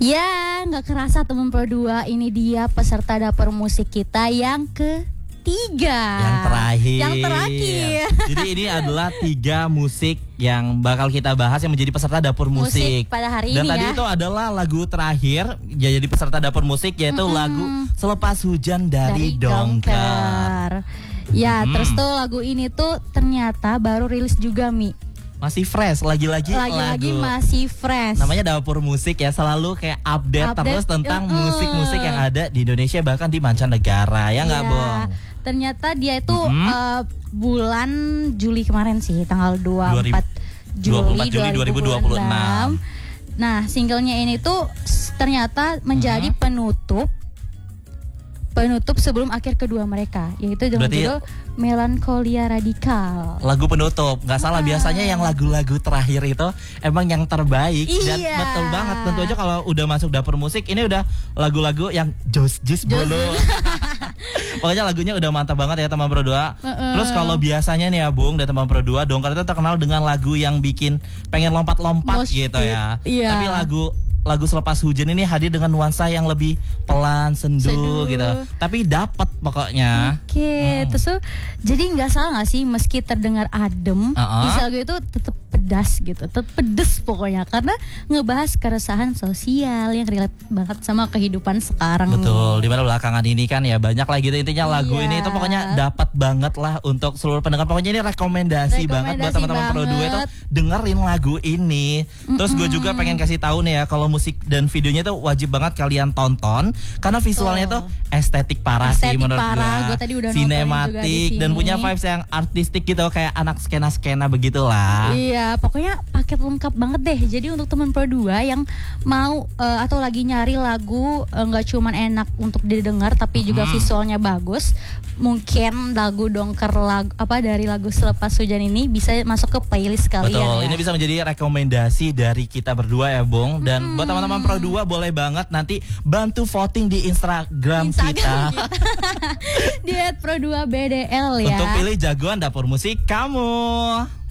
Ya, nggak kerasa teman Pro 2, ini dia peserta dapur musik kita yang ketiga. Yang terakhir. Jadi ini adalah 3 musik yang bakal kita bahas yang menjadi peserta dapur musik pada hari Dan ini. Dan tadi itu adalah lagu terakhir ya jadi peserta dapur musik, yaitu lagu Selepas Hujan dari Dongker. Ya, terus tuh lagu ini tuh ternyata baru rilis juga, Mi. Masih fresh, lagi-lagi masih fresh. Namanya dapur musik ya, selalu kayak update terus tentang musik-musik yang ada di Indonesia bahkan di mancanegara, ya nggak Bong? Ternyata dia itu bulan Juli kemarin sih, tanggal 24 Juli 2026. Nah, singlenya ini tuh ternyata menjadi penutup sebelum akhir kedua mereka, yaitu dengan judul Melankolia Radikal. Lagu penutup, nggak salah. Biasanya yang lagu-lagu terakhir itu emang yang terbaik. Dan betul banget. Tentu aja kalau udah masuk dapur musik, ini udah lagu-lagu yang jus dulu. Pokoknya lagunya udah mantap banget ya teman Pro 2. Terus kalau biasanya nih ya Bung, dan teman Pro 2, Dongker itu terkenal dengan lagu yang bikin pengen lompat-lompat gitu ya. Tapi lagu Selepas Hujan ini hadir dengan nuansa yang lebih pelan, sendu gitu. Tapi dapat pokoknya. Terus tuh jadi nggak salah nggak sih, meski terdengar adem, isi lagu itu tetap pedas gitu, tetap pedes pokoknya, karena ngebahas keresahan sosial yang relate banget sama kehidupan sekarang. Betul, dimana belakangan ini kan ya banyak lah gitu, intinya lagu ini itu pokoknya dapat banget lah untuk seluruh pendengar. Pokoknya ini rekomendasi banget buat teman-teman Pro 2 itu dengerin lagu ini. Terus gue juga pengen kasih tahu nih ya, kalau musik dan videonya tuh wajib banget kalian tonton karena visualnya tuh estetik parah sih menurut gue. Sinematik dan punya vibes yang artistik gitu, kayak anak skena-skena begitulah. Iya, pokoknya paket lengkap banget deh. Jadi untuk teman Pro 2 yang mau atau lagi nyari lagu nggak cuman enak untuk didengar tapi juga visualnya bagus, mungkin lagu Dongker dari lagu Selepas Hujan ini bisa masuk ke playlist kalian. Betul, ini bisa menjadi rekomendasi dari kita berdua ya Bung. Dan buat teman-teman Pro 2 boleh banget nanti bantu voting di Instagram kita. Di @pro2bdl ya. Untuk pilih jagoan dapur musik kamu.